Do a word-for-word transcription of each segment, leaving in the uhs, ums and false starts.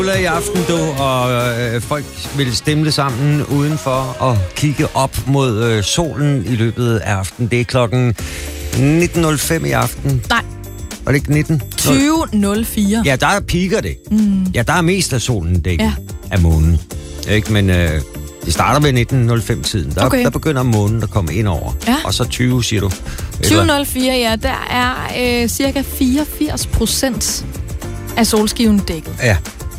I aften, du, og øh, folk vil stemle sammen udenfor og kigge op mod øh, solen i løbet af aftenen. Det er klokken nitten nul fem i aften. Nej. Var det ikke nitten? tyve nul fire. Ja, der piker det. Mm. Ja, der er mest af solen dækket ja. af månen. Ikke? Men øh, det starter ved nitten nul fem-tiden. Der, okay. der begynder månen at komme ind over. Ja. Og så tyve, siger du? tyve nul fire, ja. Der er øh, cirka fireogfirs procent af solskiven dækket. Ja.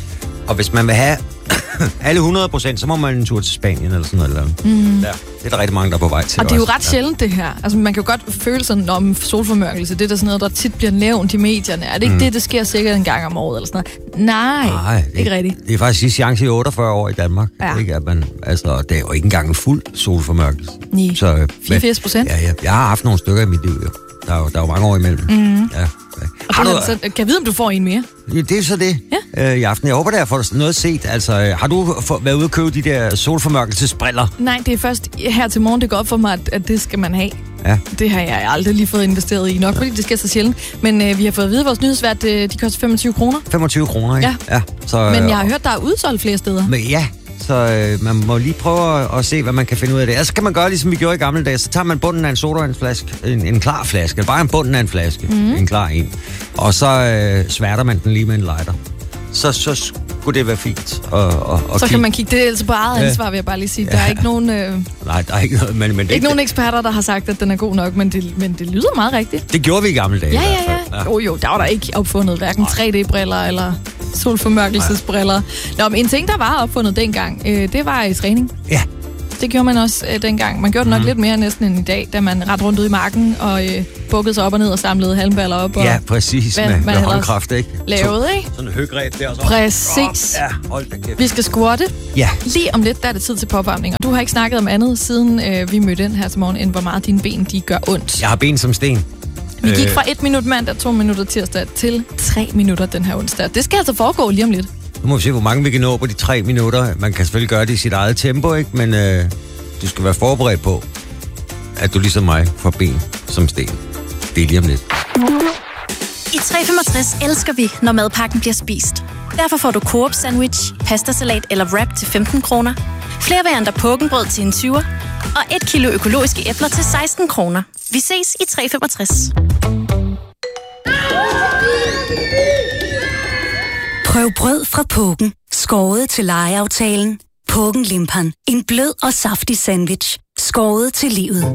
Og hvis man vil have alle hundrede procent, så må man en tur til Spanien eller sådan noget. Eller. Mm. Ja, det er der rigtig mange, der er på vej til. Og det er jo også. ret sjældent, det her. Altså, man kan jo godt føle sådan om solformørkelse. Det er der sådan noget, der tit bliver nævnt i medierne. Er det ikke mm. det, det sker sikkert en gang om året eller sådan noget? Nej, Nej det, ikke rigtigt. Det er faktisk sidste chance i otteogfyrre år i Danmark. Ja. Ikke, at man, altså, det er jo ikke engang en fuld solformørkelse. Nej, så, fireogfirs procent? Ja, ja, jeg har haft nogle stykker i mit liv, jo. Der er jo, der er jo mange år imellem. Mm. Ja. Og har du, så, kan jeg vide, om du får en mere? Ja, det er så det ja. øh, i aften. Jeg håber, der får noget set. Altså, har du for, været ude og købe de der solformørkelsesbriller? Nej, det er først her til morgen, det går op for mig, at, at det skal man have. Ja. Det har jeg aldrig lige fået investeret i. Nok fordi det sker så sjældent. Men øh, vi har fået at vide, at vores nyhedsvært, de koster femogtyve kroner. femogtyve kroner, ikke? Ja. ja så, men jeg har hørt, der er udsolgt flere steder. Men ja, så øh, man må lige prøve at, at se, hvad man kan finde ud af det. Altså kan man gøre, ligesom vi gjorde i gamle dage. Så tager man bunden af en sodavandsflaske, en, en klar flaske, bare en bunden af en flaske, mm. en klar en. Og så øh, sværter man den lige med en lighter. Så, så skulle det være fint. Og, og, og så kig. kan man kigge. Det er altså på eget ansvar, vil jeg bare lige sige. Der er ikke nogen... Øh... Nej, der er ikke noget... Men, men det, ikke nogen eksperter, der har sagt, at den er god nok, men det, men det lyder meget rigtigt. Det gjorde vi i gamle dage. Ja, i ja, hvert fald. ja. Jo, jo, der var der ikke opfundet hverken tre D-briller eller solformørkelsesbriller. Nå, men en ting, der var opfundet dengang, øh, det var i træning. Ja. Det gjorde man også øh, dengang. Man gjorde det nok mm. lidt mere næsten end i dag, da man ret rundt ud i marken og øh, bukkede sig op og ned og samlede halmballer op. Og ja, præcis. Hvad, med, med håndkraft, ikke? Lavede, ikke? Sådan en høgreb der. Så. Præcis. Ja, hold da kæft. Vi skal squatte. Ja. Lige om lidt, der er det tid til popvarmning. Og du har ikke snakket om andet, siden øh, vi mødte ind her til morgen, end hvor meget dine ben, de gør ondt. Jeg har ben som sten. Vi gik fra et minut mandag, to minutter tirsdag, til tre minutter den her onsdag. Det skal altså foregå lige om lidt. Nu må vi se, hvor mange vi kan nå på de tre minutter. Man kan selvfølgelig gøre det i sit eget tempo, ikke? Men øh, du skal være forberedt på, at du ligesom mig får ben som sten. Det er lige om lidt. I tre femogtres elsker vi, når madpakken bliver spist. Derfor får du Coop sandwich, pastasalat eller wrap til femten kroner. Flere varianter pukkenbrød til en tyver. Og et kilo økologiske æbler til seksten kroner. Vi ses i tre femogtres. Prøv brød fra Pukken. Skåret til lejeaftalen. Pukken Limpan. En blød og saftig sandwich. Skåret til livet.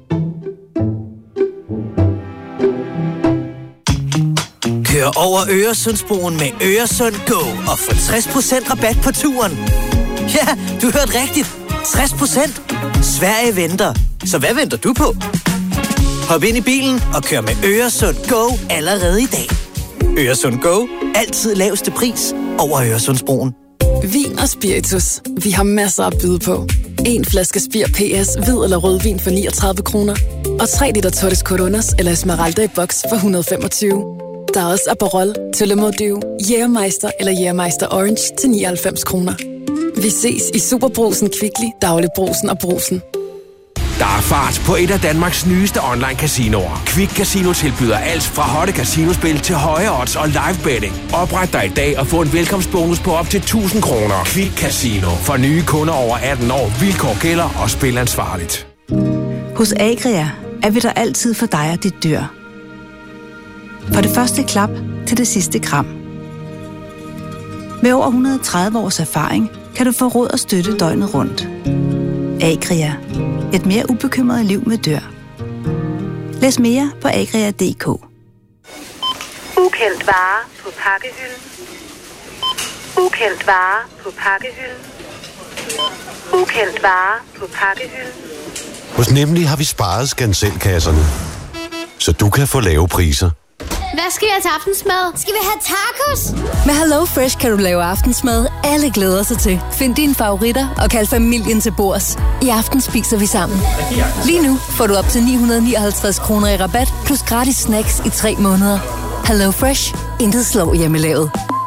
Kør over Øresundsbroen med Øresund Go og få tres procent rabat på turen. Ja, du hørte rigtigt. tres procent. Sverige venter. Så hvad venter du på? Hop ind i bilen og kør med Øresund Go allerede i dag. Øresund Go. Altid laveste pris over Øresundsbroen. Vin og spiritus. Vi har masser at byde på. En flaske Spir P S, hvid eller rødvin for niogtredive kroner. Og tre liter Torres Coronas eller Esmeralda i boks for et hundrede og femogtyve. Der er også Aperol, Tullemordiv, Jægermeister eller Jægermeister Orange til nioghalvfems kroner. Vi ses i Superbrugsen, Kvickly, Dagligbrugsen og Brugsen. Der er fart på et af Danmarks nyeste online casinoer. Quick Casino tilbyder alt fra hotte casinospil til høje odds og live betting. Opret dig i dag og få en velkomstbonus på op til tusind kroner. Quick Casino. For nye kunder over atten år. Vilkår gælder og spil ansvarligt. Hos Agria er vi der altid for dig og dit dyr. Fra det første klap til det sidste kram. Med over et hundrede og tredive års erfaring kan du få råd og støtte døgnet rundt. Agria. Et mere ubekymret liv med dyr. Læs mere på agria punktum d k. Ukendt vare på pakkehylden. Ukendt vare på pakkehylden. Ukendt vare på pakkehylden. Hos Nemlig har vi sparet skanselkasserne, så du kan få lave priser. Hvad skal jeg til aftensmad? Skal vi have tacos? Med Hello Fresh kan du lave aftensmad, alle glæder sig til. Find dine favoritter og kald familien til bords. I aften spiser vi sammen. Lige nu får du op til ni hundrede nioghalvtreds kroner i rabat, plus gratis snacks i tre måneder. Hello Fresh. Intet slår hjemmelavet.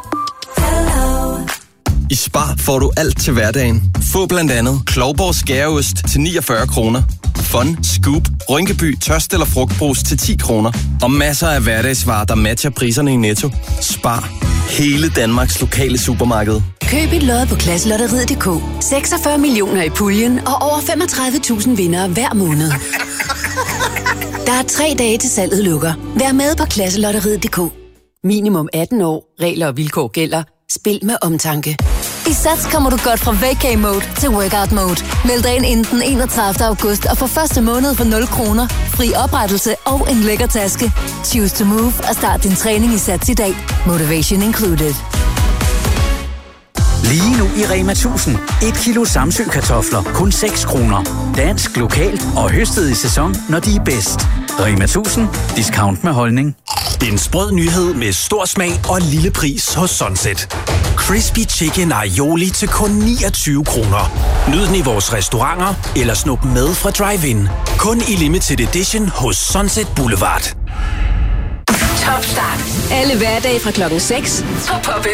I Spar får du alt til hverdagen. Få blandt andet Klovborg skæreost til niogfyrre kroner. Fun, Scoop, Rynkeby, tørst eller frugtbrus til ti kroner. Og masser af hverdagsvarer, der matcher priserne i Netto. Spar. Hele Danmarks lokale supermarked. Køb et lod på Klasselotteriet punktum d k. seksogfyrre millioner i puljen og over femogtredive tusind vindere hver måned. Der er tre dage til salget lukker. Vær med på Klasselotteriet punktum d k. Minimum atten år. Regler og vilkår gælder. Spil med omtanke. I Sats kommer du godt fra vacay mode til workout mode. Meld dig ind inden den enogtredivte august og få første måned for nul kroner. Fri oprettelse og en lækker taske. Choose to move og start din træning i Sats i dag. Motivation included. Lige nu i Rema tusind. Et kilo Samsø-kartofler. Kun seks kroner. Dansk, lokalt og høstet i sæson, når de er bedst. Rema tusind. Discount med holdning. En sprød nyhed med stor smag og lille pris hos Sunset. Crispy Chicken Aioli til kun niogtyve kroner. Nyd den i vores restauranter eller snup med fra drive-in. Kun i limited edition hos Sunset Boulevard. Top start. Alle hverdage fra klokken seks på Pop